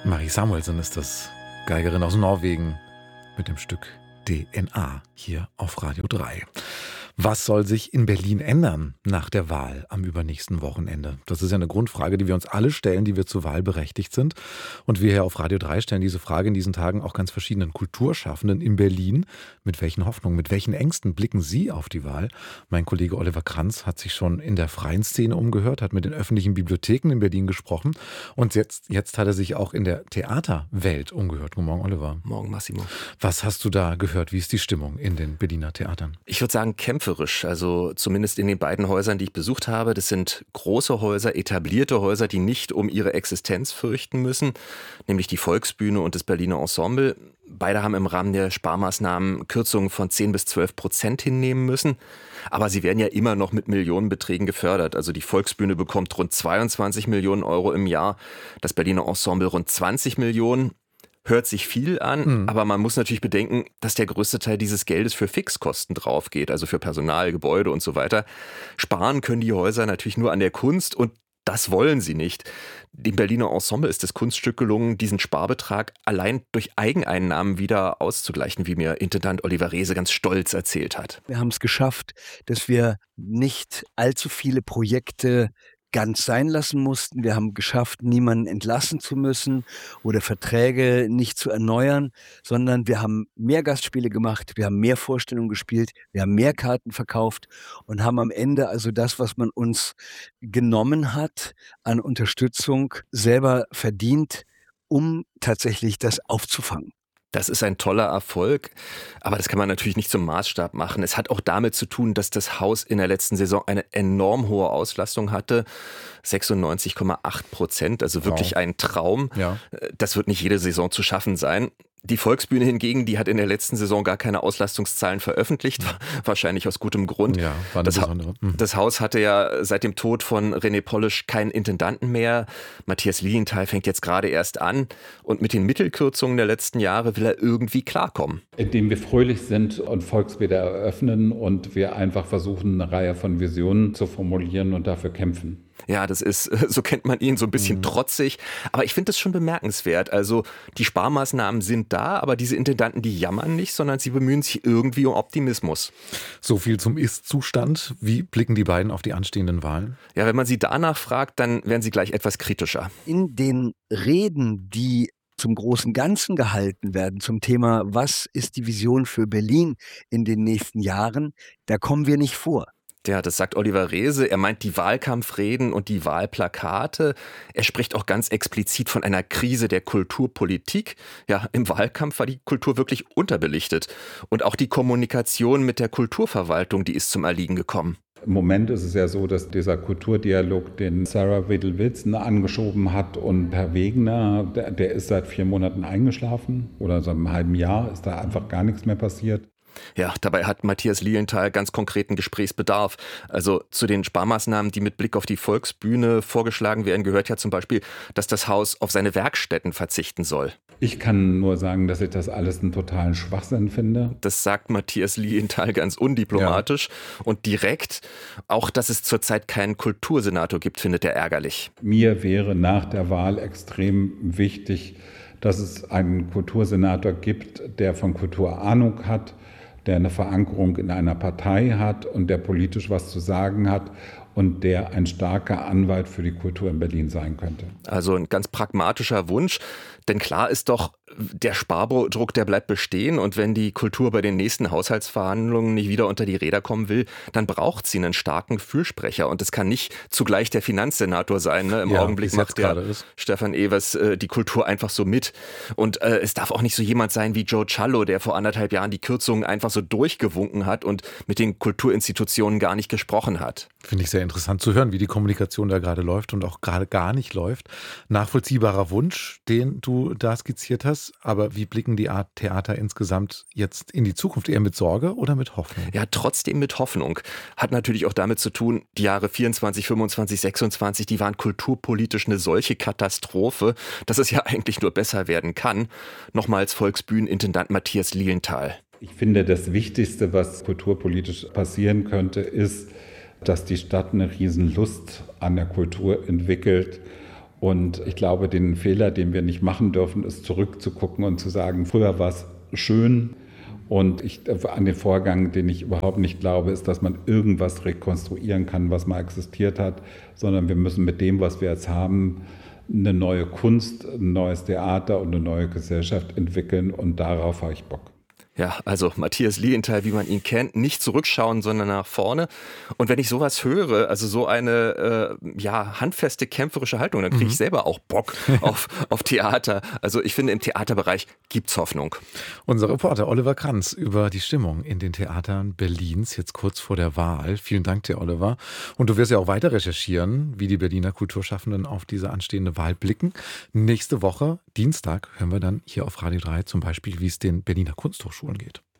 Marie Samuelsen ist das, Geigerin aus Norwegen mit dem Stück DNA hier auf Radio 3. Was soll sich in Berlin ändern nach der Wahl am übernächsten Wochenende? Das ist ja eine Grundfrage, die wir uns alle stellen, die wir zur Wahl berechtigt sind. Und wir hier auf Radio 3 stellen diese Frage in diesen Tagen auch ganz verschiedenen Kulturschaffenden in Berlin. Mit welchen Hoffnungen, mit welchen Ängsten blicken Sie auf die Wahl? Mein Kollege Oliver Kranz hat sich schon in der freien Szene umgehört, hat mit den öffentlichen Bibliotheken in Berlin gesprochen. Und jetzt hat er sich auch in der Theaterwelt umgehört. Guten Morgen, Oliver. Morgen, Massimo. Was hast du da gehört? Wie ist die Stimmung in den Berliner Theatern? Ich würde sagen kämpferisch, also zumindest in den beiden Häusern, die ich besucht habe. Das sind große Häuser, etablierte Häuser, die nicht um ihre Existenz fürchten müssen, nämlich die Volksbühne und das Berliner Ensemble. Beide haben im Rahmen der Sparmaßnahmen Kürzungen von 10-12% hinnehmen müssen. Aber sie werden ja immer noch mit Millionenbeträgen gefördert. Also die Volksbühne bekommt rund 22 Millionen Euro im Jahr, das Berliner Ensemble rund 20 Millionen. Hört sich viel an, aber man muss natürlich bedenken, dass der größte Teil dieses Geldes für Fixkosten drauf geht, also für Personal, Gebäude und so weiter. Sparen können die Häuser natürlich nur an der Kunst und das wollen sie nicht. Dem Berliner Ensemble ist das Kunststück gelungen, diesen Sparbetrag allein durch Eigeneinnahmen wieder auszugleichen, wie mir Intendant Oliver Reese ganz stolz erzählt hat. Wir haben es geschafft, dass wir nicht allzu viele Projekte ganz sein lassen mussten. Wir haben geschafft, niemanden entlassen zu müssen oder Verträge nicht zu erneuern, sondern wir haben mehr Gastspiele gemacht, wir haben mehr Vorstellungen gespielt, wir haben mehr Karten verkauft und haben am Ende also das, was man uns genommen hat an Unterstützung, selber verdient, um tatsächlich das aufzufangen. Das ist ein toller Erfolg, aber das kann man natürlich nicht zum Maßstab machen. Es hat auch damit zu tun, dass das Haus in der letzten Saison eine enorm hohe Auslastung hatte, 96,8%, also wirklich ein Traum. Ja. Das wird nicht jede Saison zu schaffen sein. Die Volksbühne hingegen, die hat in der letzten Saison gar keine Auslastungszahlen veröffentlicht, wahrscheinlich aus gutem Grund. Ja, war eine besondere. Das Haus hatte ja seit dem Tod von René Polisch keinen Intendanten mehr. Matthias Lilienthal fängt jetzt gerade erst an und mit den Mittelkürzungen der letzten Jahre will er irgendwie klarkommen. Indem wir fröhlich sind und Volksbäder eröffnen und wir einfach versuchen, eine Reihe von Visionen zu formulieren und dafür kämpfen. Ja, das ist, so kennt man ihn, so ein bisschen trotzig. Aber ich finde das schon bemerkenswert. Also die Sparmaßnahmen sind da, aber diese Intendanten, die jammern nicht, sondern sie bemühen sich irgendwie um Optimismus. So viel zum Ist-Zustand. Wie blicken die beiden auf die anstehenden Wahlen? Ja, wenn man sie danach fragt, dann werden sie gleich etwas kritischer. In den Reden, die zum großen Ganzen gehalten werden, zum Thema, was ist die Vision für Berlin in den nächsten Jahren, da kommen wir nicht vor. Ja, das sagt Oliver Reese. Er meint die Wahlkampfreden und die Wahlplakate. Er spricht auch ganz explizit von einer Krise der Kulturpolitik. Ja, im Wahlkampf war die Kultur wirklich unterbelichtet. Und auch die Kommunikation mit der Kulturverwaltung, die ist zum Erliegen gekommen. Im Moment ist es ja so, dass dieser Kulturdialog, den Sarah Wedel-Wilson angeschoben hat und Herr Wegener, der ist seit 4 Monaten eingeschlafen oder seit einem halben Jahr ist da einfach gar nichts mehr passiert. Ja, dabei hat Matthias Lilienthal ganz konkreten Gesprächsbedarf. Also zu den Sparmaßnahmen, die mit Blick auf die Volksbühne vorgeschlagen werden, gehört ja zum Beispiel, dass das Haus auf seine Werkstätten verzichten soll. Ich kann nur sagen, dass ich das alles einen totalen Schwachsinn finde. Das sagt Matthias Lilienthal ganz undiplomatisch und direkt. Auch, dass es zurzeit keinen Kultursenator gibt, findet er ärgerlich. Mir wäre nach der Wahl extrem wichtig, dass es einen Kultursenator gibt, der von Kultur Ahnung hat, der eine Verankerung in einer Partei hat und der politisch was zu sagen hat und der ein starker Anwalt für die Kultur in Berlin sein könnte. Also ein ganz pragmatischer Wunsch, denn klar ist doch, der Spardruck, der bleibt bestehen und wenn die Kultur bei den nächsten Haushaltsverhandlungen nicht wieder unter die Räder kommen will, dann braucht sie einen starken Fürsprecher und es kann nicht zugleich der Finanzsenator sein. Ne? Im Augenblick macht der Stefan Evers die Kultur einfach so mit und es darf auch nicht so jemand sein wie Joe Cialo, der vor 1,5 Jahren die Kürzungen einfach so durchgewunken hat und mit den Kulturinstitutionen gar nicht gesprochen hat. Finde ich sehr interessant zu hören, wie die Kommunikation da gerade läuft und auch gerade gar nicht läuft. Nachvollziehbarer Wunsch, den du da skizziert hast. Aber wie blicken die Theater insgesamt jetzt in die Zukunft? Eher mit Sorge oder mit Hoffnung? Ja, trotzdem mit Hoffnung. Hat natürlich auch damit zu tun, die Jahre 24, 25, 26, die waren kulturpolitisch eine solche Katastrophe, dass es ja eigentlich nur besser werden kann. Nochmals Volksbühnenintendant Matthias Lilienthal. Ich finde, das Wichtigste, was kulturpolitisch passieren könnte, ist, dass die Stadt eine Riesenlust an der Kultur entwickelt Und ich glaube, den Fehler, den wir nicht machen dürfen, ist zurückzugucken und zu sagen, früher war es schön. Und an den Vorgang, den ich überhaupt nicht glaube, ist, dass man irgendwas rekonstruieren kann, was mal existiert hat, sondern wir müssen mit dem, was wir jetzt haben, eine neue Kunst, ein neues Theater und eine neue Gesellschaft entwickeln. Und darauf habe ich Bock. Ja, also Matthias Lilienthal, wie man ihn kennt, nicht zurückschauen, sondern nach vorne. Und wenn ich sowas höre, also so eine handfeste, kämpferische Haltung, dann kriege ich selber auch Bock auf Theater. Also ich finde, im Theaterbereich gibt's Hoffnung. Unser Reporter Oliver Kranz über die Stimmung in den Theatern Berlins, jetzt kurz vor der Wahl. Vielen Dank dir, Oliver. Und du wirst ja auch weiter recherchieren, wie die Berliner Kulturschaffenden auf diese anstehende Wahl blicken. Nächste Woche, Dienstag, hören wir dann hier auf Radio 3 zum Beispiel, wie es den Berliner Kunsthochschulen geht.